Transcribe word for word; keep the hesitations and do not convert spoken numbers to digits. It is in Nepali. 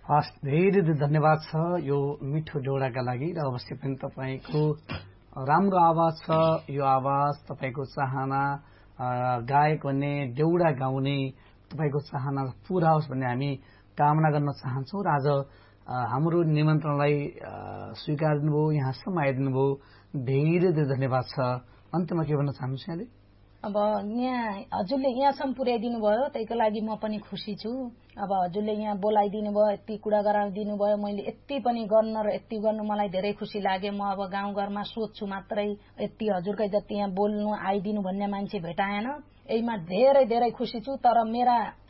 हस्, धेरै धेरै धन्यवाद छ यो मिठो जोडाका लागि। र अवश्य पनि तपाईँको राम्रो आवाज छ। यो आवाज तपाईँको चाहना गायक भन्ने, देउडा गाउने तपाईँको चाहना पूरा होस् भन्ने हामी कामना गर्न चाहन्छौँ। र आज हाम्रो निमन्त्रणलाई स्वीकार दिनुभयो, यहाँसम्म आइदिनु भयो, धेरै धेरै धन्यवाद छ। अन्त्यमा के भन्न चाहनुहुन्छ यहाँले? अब यहाँ हजुरले यहाँसम्म पुर्याइदिनु भयो, त्यसको लागि म पनि खुसी छु। अब हजुरले यहाँ बोलाइदिनु भयो, यति कुरा गराइदिनु भयो, मैले यति पनि गर्न र यति गर्नु मलाई धेरै खुसी लाग्यो। म अब गाउँघरमा सोध्छु मात्रै, यति हजुरकै जति यहाँ बोल्नु आइदिनु भन्ने मान्छे भेटाएन। यहीमा धेरै धेरै खुसी छु। तर मेरा